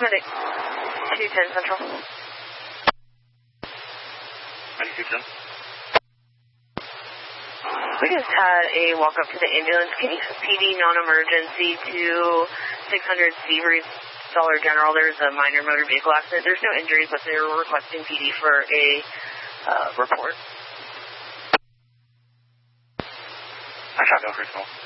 Medic 210 Central. 9210. We just had a walk up to the ambulance. Can you PD non-emergency to 600 Seabreeze Dollar General? There's a minor motor vehicle accident. There's no injuries, but they're requesting PD for a report. I shot go for a call.